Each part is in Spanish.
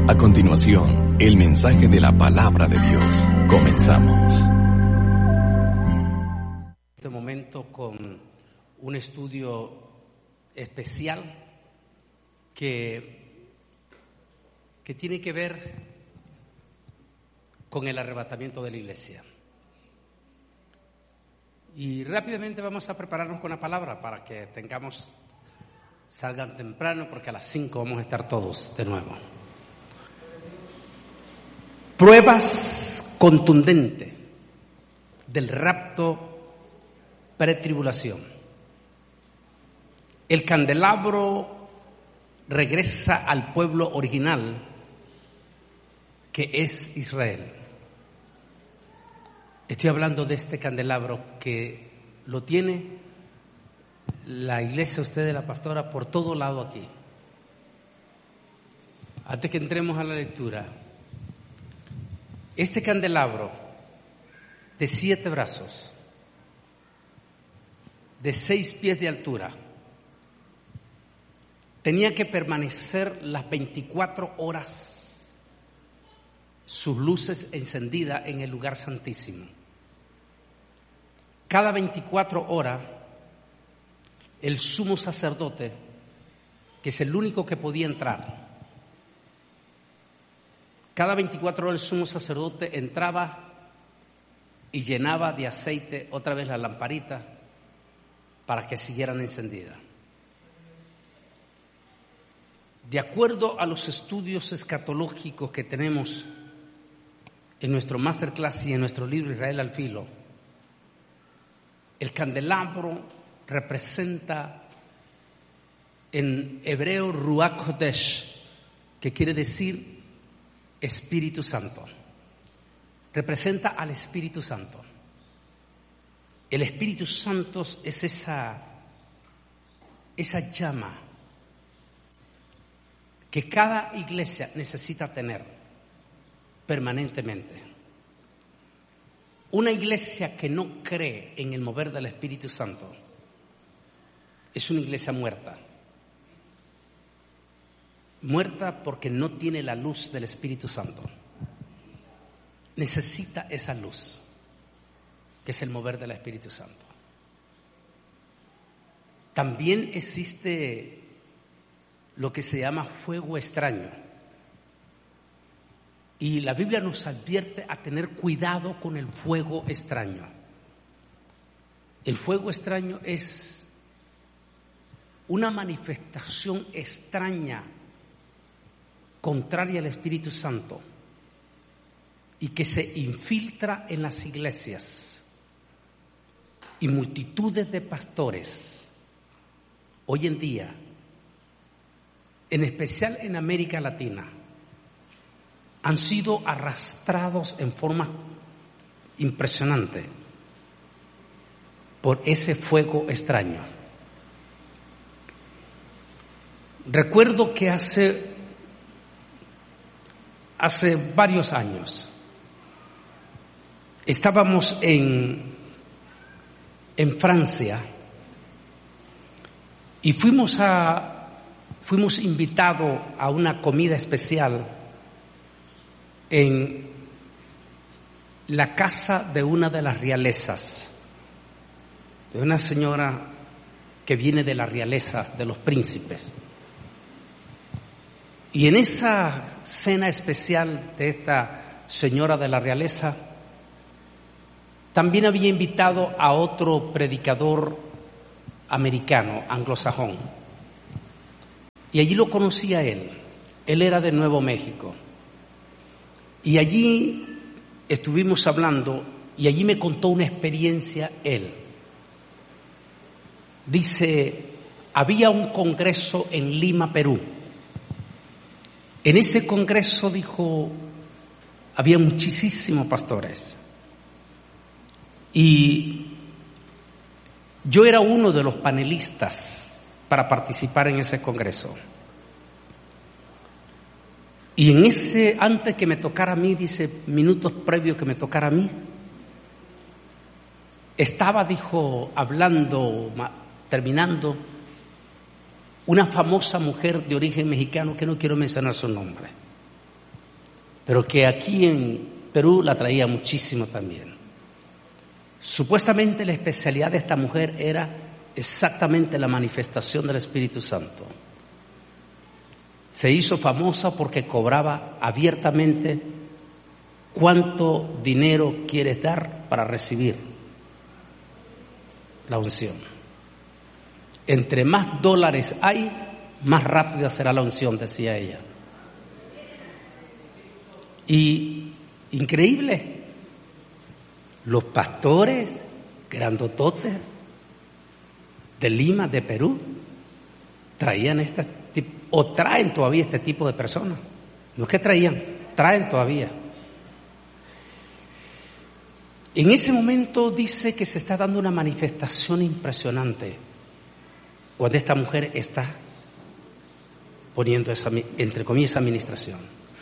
A continuación, el mensaje de la palabra de Dios. Comenzamos. Este momento con un estudio especial que tiene que ver con el arrebatamiento de la iglesia. Y rápidamente vamos a prepararnos con la palabra para que salgan temprano, porque a las 5 vamos a estar todos de nuevo. Pruebas contundentes del rapto pretribulación. El candelabro regresa al pueblo original, que es Israel. Estoy hablando de este candelabro que lo tiene la iglesia, usted, la pastora, por todo lado aquí. Antes que entremos a la lectura, este candelabro de 7 brazos, de 6 pies de altura, tenía que permanecer las 24 horas sus luces encendidas en el lugar santísimo. Cada 24 horas, el sumo sacerdote, que es el único que podía entrar, cada 24 horas el sumo sacerdote entraba y llenaba de aceite otra vez la lamparita para que siguieran encendidas. De acuerdo a los estudios escatológicos que tenemos en nuestro masterclass y en nuestro libro Israel al Filo, el candelabro representa en hebreo Ruach Kodesh, que quiere decir Espíritu Santo. Representa al Espíritu Santo. El Espíritu Santo es esa llama que cada iglesia necesita tener permanentemente. Una iglesia que no cree en el mover del Espíritu Santo es una iglesia muerta. Muerta porque no tiene la luz del Espíritu Santo. Necesita esa luz, que es el mover del Espíritu Santo. También existe lo que se llama fuego extraño. Y la Biblia nos advierte a tener cuidado con el fuego extraño. El fuego extraño es una manifestación extraña, contraria al Espíritu Santo, y que se infiltra en las iglesias. Y multitudes de pastores hoy en día, en especial en América Latina, han sido arrastrados en forma impresionante por ese fuego extraño. Recuerdo que hace varios años estábamos en Francia y fuimos invitados a una comida especial en la casa de una de las realezas, de una señora que viene de la realeza, de los príncipes. Y en esa cena especial de esta señora de la realeza, también había invitado a otro predicador americano, anglosajón. Y allí lo conocí a él. Él era de Nuevo México. Y allí estuvimos hablando y allí me contó una experiencia él. Dice, había un congreso en Lima, Perú. En ese congreso, dijo, había muchísimos pastores. Y yo era uno de los panelistas para participar en ese congreso. Y en antes que me tocara a mí, dice, minutos previos que me tocara a mí, estaba, dijo, hablando, terminando, una famosa mujer de origen mexicano que no quiero mencionar su nombre. pero que aquí en Perú la traía muchísimo también. Supuestamente la especialidad de esta mujer era exactamente la manifestación del Espíritu Santo. Se hizo famosa porque cobraba abiertamente cuánto dinero quieres dar para recibir la unción. Entre más dólares hay, más rápida será la unción, decía ella. Y increíble, los pastores grandototes de Lima, de Perú, traían o traen todavía este tipo de personas. No es que traen todavía. En ese momento dice que se está dando una manifestación impresionante cuando esta mujer está poniendo esa, entre comillas, administración.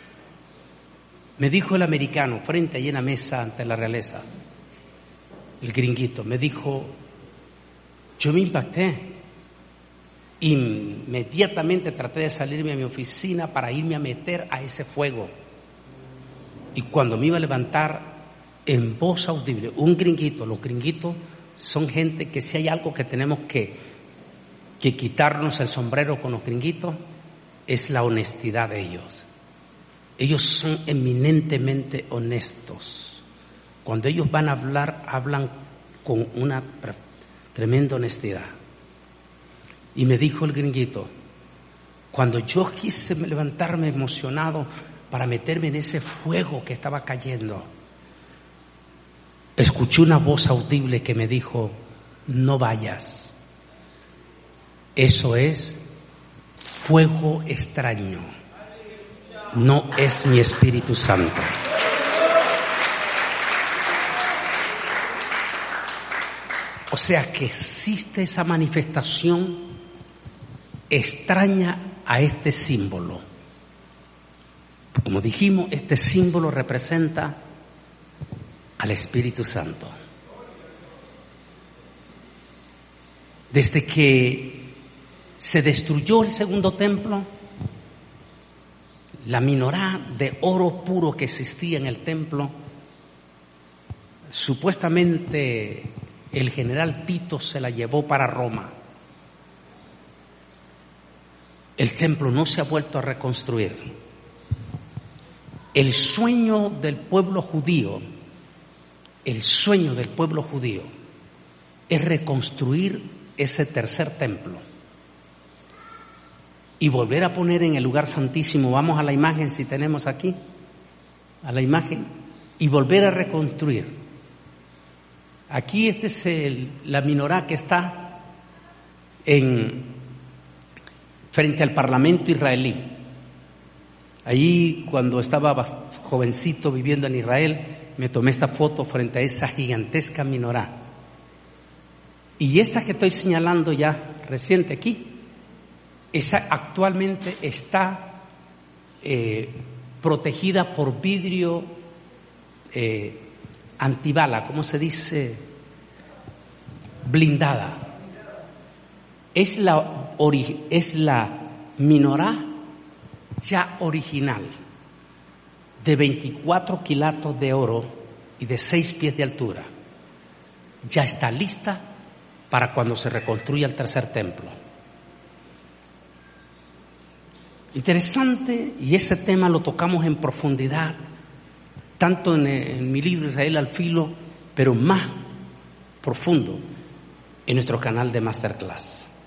Me dijo el americano, frente allí en la mesa ante la realeza, el gringuito, me dijo, yo me impacté. Inmediatamente traté de salirme a mi oficina para irme a meter a ese fuego. Y cuando me iba a levantar, en voz audible, un gringuito, los gringuitos son gente que si hay algo que tenemos que quitarnos el sombrero con los gringuitos, es la honestidad de ellos. Ellos son eminentemente honestos. Cuando ellos van a hablar, hablan con una tremenda honestidad. Y me dijo el gringuito, cuando yo quise levantarme emocionado para meterme en ese fuego que estaba cayendo, escuché una voz audible que me dijo, no vayas. Eso es fuego extraño. No es mi Espíritu Santo. O sea que existe esa manifestación extraña a este símbolo. Como dijimos, este símbolo representa al Espíritu Santo. Desde que se destruyó el segundo templo, la minorá de oro puro que existía en el templo, supuestamente el general Tito se la llevó para Roma. El templo no se ha vuelto a reconstruir. El sueño del pueblo judío es reconstruir ese tercer templo y volver a poner en el lugar santísimo, vamos a la imagen si tenemos aquí, a la imagen, y volver a reconstruir. Aquí es la minorá que está frente al Parlamento israelí. Allí cuando estaba jovencito viviendo en Israel, me tomé esta foto frente a esa gigantesca minorá. Y esta que estoy señalando ya reciente aquí, esa actualmente está protegida por vidrio antibala, ¿cómo se dice? Blindada. Es la minorá ya original, de 24 quilatos de oro y de 6 pies de altura. Ya está lista para cuando se reconstruya el tercer templo. Interesante, y ese tema lo tocamos en profundidad, tanto en mi libro Israel al filo, pero más profundo en nuestro canal de Masterclass.